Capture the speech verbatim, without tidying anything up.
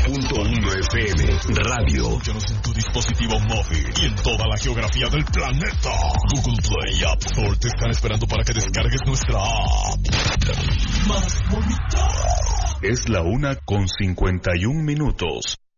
punto uno F M Radio. Escúchanos en tu dispositivo móvil y en toda la geografía del planeta. Google Play y App Store te están esperando para que descargues nuestra app. Más bonita. Es la una con cincuenta y un minutos.